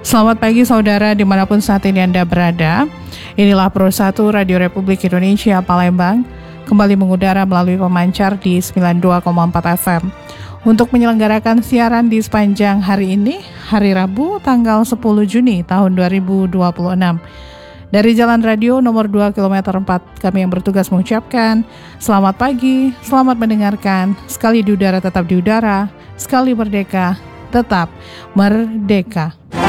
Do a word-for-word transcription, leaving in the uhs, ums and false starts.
Selamat pagi saudara dimanapun saat ini Anda berada. Inilah Pro satu Radio Republik Indonesia Palembang kembali mengudara melalui pemancar di sembilan puluh dua koma empat F M untuk menyelenggarakan siaran di sepanjang hari ini, hari Rabu tanggal sepuluh Juni tahun dua ribu dua puluh enam. Dari Jalan Radio nomor dua kilometer empat, kami yang bertugas mengucapkan selamat pagi, selamat mendengarkan, sekali di udara tetap di udara, sekali merdeka, tetap merdeka.